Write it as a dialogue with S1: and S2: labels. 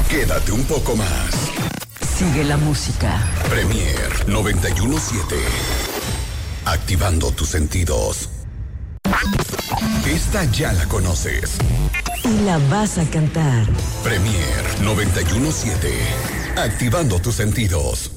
S1: Quédate un poco más.
S2: Sigue la música.
S1: Premier 917. Activando tus sentidos. Esta ya la conoces.
S2: Y la vas a cantar.
S1: Premier 917. Activando tus sentidos.